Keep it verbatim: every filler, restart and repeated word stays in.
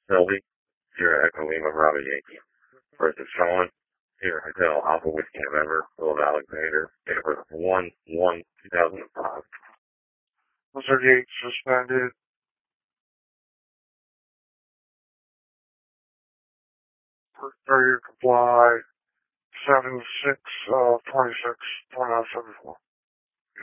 Sylvie, Sierra Echo Lima Bravo Yankee. First is Sean, Sierra Hotel Alpha Whiskey November, Philip Alexander, date of birth one one two thousand five. Was her date suspended? Failure to comply. seven six uh twenty six twenty nine seventy four.